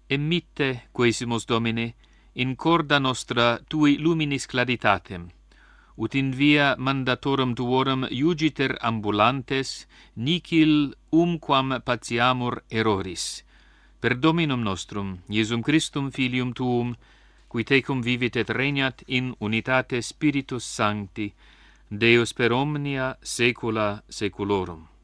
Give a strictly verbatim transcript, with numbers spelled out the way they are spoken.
emitte, quesimus Domine, in corda nostra tui luminis claritatem, ut in via mandatorum tuorum iugiter ambulantes, nicil umquam patiamur erroris. Per Dominum nostrum, Iesum Christum Filium Tuum, qui tecum vivit et regnat in unitate Spiritus Sancti, Deus per omnia saecula saeculorum.